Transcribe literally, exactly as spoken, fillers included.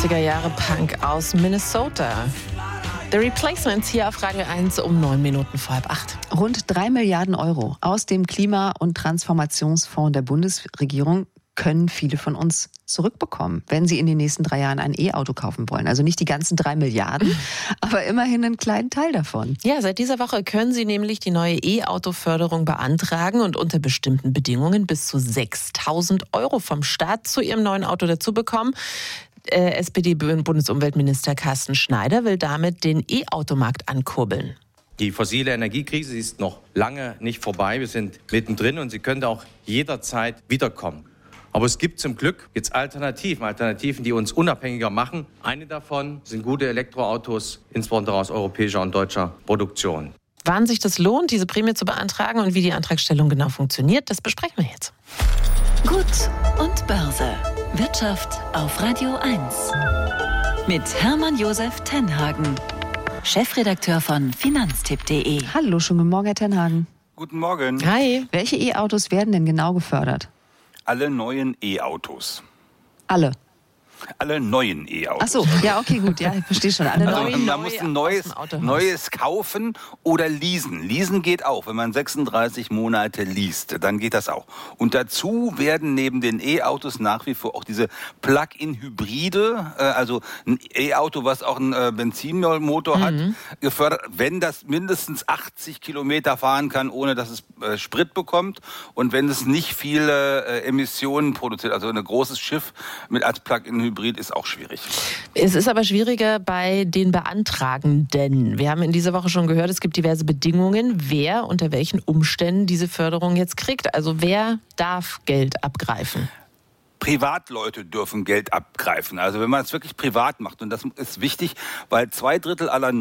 neunziger Jahre Punk aus Minnesota. The Replacements hier auf Radio eins um neun Minuten vor halb acht. Rund drei Milliarden Euro aus dem Klima- und Transformationsfonds der Bundesregierung können viele von uns zurückbekommen, wenn sie in den nächsten drei Jahren ein E-Auto kaufen wollen. Also nicht die ganzen drei Milliarden, aber immerhin einen kleinen Teil davon. Ja, seit dieser Woche können Sie nämlich die neue E-Auto-Förderung beantragen und unter bestimmten Bedingungen bis zu sechstausend Euro vom Staat zu Ihrem neuen Auto dazu bekommen. Äh, S P D-Bundesumweltminister Carsten Schneider will damit den E-Automarkt ankurbeln. Die fossile Energiekrise ist noch lange nicht vorbei. Wir sind mittendrin und sie könnte auch jederzeit wiederkommen. Aber es gibt zum Glück jetzt Alternativen, Alternativen, die uns unabhängiger machen. Eine davon sind gute Elektroautos, insbesondere aus europäischer und deutscher Produktion. Wann sich das lohnt, diese Prämie zu beantragen und wie die Antragstellung genau funktioniert, das besprechen wir jetzt. Gut und Börse. Wirtschaft auf Radio eins. Mit Hermann Josef Tenhagen, Chefredakteur von finanztipp punkt de. Hallo, schönen guten Morgen, Herr Tenhagen. Guten Morgen. Hi. Welche E-Autos werden denn genau gefördert? Alle neuen E-Autos. Alle. Alle neuen E-Autos. Ach so, ja, okay, gut, ja, ich verstehe schon. Alle Also neuen. man muss ein neues, neues kaufen oder leasen. Leasen geht auch. Wenn man sechsunddreißig Monate least, dann geht das auch. Und dazu werden neben den E-Autos nach wie vor auch diese Plug-in-Hybride, äh, also ein E-Auto, was auch einen äh, Benzinmotor mhm. hat, gefördert, wenn das mindestens achtzig Kilometer fahren kann, ohne dass es äh, Sprit bekommt und wenn es nicht viele äh, Emissionen produziert. Also ein großes Schiff mit als Plug-in-Hybrid Hybrid ist auch schwierig. Es ist aber schwieriger bei den Beantragenden. Wir haben in dieser Woche schon gehört, es gibt diverse Bedingungen, wer unter welchen Umständen diese Förderung jetzt kriegt. Also wer darf Geld abgreifen? Privatleute dürfen Geld abgreifen. Also wenn man es wirklich privat macht, und das ist wichtig, weil zwei Drittel aller